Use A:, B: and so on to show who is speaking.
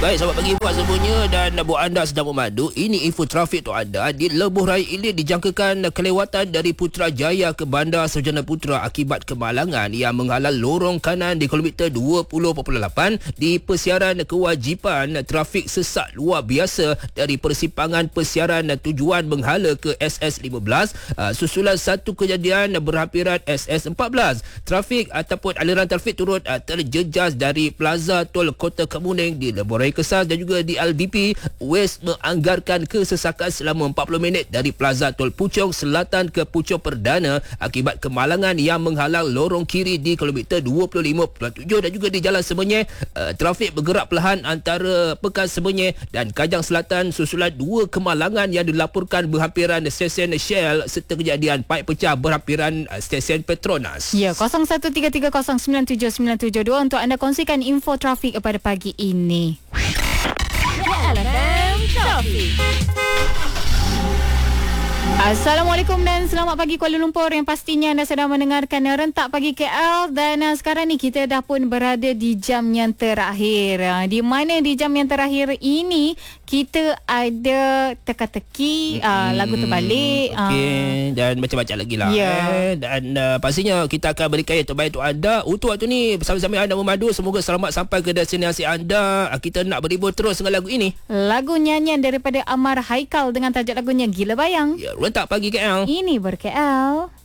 A: Baik, selamat pagi buat semuanya dan buat anda sedang memandu. Ini info trafik untuk anda. Di Lebuh Raya Ilir dijangkakan kelewatan dari Putrajaya ke Bandar Sarjana Putra akibat kemalangan yang menghalang lorong kanan di kilometer 20.8 di persiaran kewajipan trafik sesak luar biasa dari persimpangan persiaran tujuan Menghala ke SS15 susulan satu kejadian berhampiran SS14. Trafik ataupun aliran trafik turut terjejas dari Plaza Tol Kota Kemuning di Lebuh Raya Kesas dan juga di LDP West menganggarkan kesesakan selama 40 minit dari Plaza Tol Puchong Selatan ke Puchong Perdana akibat kemalangan yang menghalang lorong kiri di kilometer 25.7 dan juga di Jalan Semenyih trafik bergerak perlahan antara Pekan Semenyih dan Kajang Selatan susulan dua kemalangan yang dilaporkan berhampiran stesen Shell serta kejadian paip pecah berhampiran stesen Petronas.
B: Ya, 0173097972 untuk anda kongsikan info trafik pada pagi ini. LFM Trafik. Assalamualaikum dan selamat pagi Kuala Lumpur, yang pastinya anda sedang mendengarkan Rentak Pagi KL dan sekarang ni kita dah pun berada di jam yang terakhir. Di mana di jam yang terakhir ini kita ada teka-teki lagu terbalik.
A: Okey, dan macam-macam lagi lah. Dan pastinya kita akan berikan yang terbaik untuk anda. Untuk waktu ni bersama-sama anda memandu, semoga selamat sampai ke destinasi anda. Kita nak berhibur terus dengan lagu ini.
B: Lagu nyanyian daripada Amar Haikal dengan tajuk lagunya Gila Bayang.
A: Ya, Rentak Pagi KL.
B: Ini ber-KL.